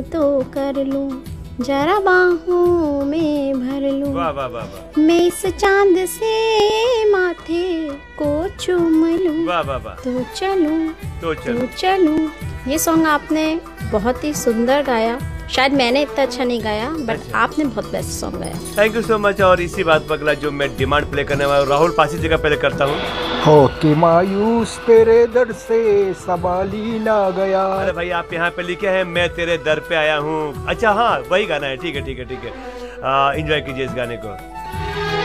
तो कर लूं, जरा बाहों में भर लूं। वाह वाह वाह वाह। मैं इस चांद से माथे को चूम लूं। वाह वाह वाह। तो चलूं तो तो चलूं। ये सॉन्ग आपने बहुत ही सुंदर गाया। शायद मैंने इतना अच्छा नहीं गाया, बट आपने बहुत बेस्ट सॉन्ग गाया। Thank you so much. और इसी बात पर अगला जो मैं डिमांड प्ले करने वाला राहुल पासी जी का पहले करता हूँ। हो कि मायूस तेरे दर से संभाली ना गया। अरे भाई आप यहाँ पे लिखे हैं मैं तेरे दर पे आया हूँ। अच्छा हाँ वही गाना है। ठीक है ठीक है ठीक है। एंजॉय कीजिए इस गाने को।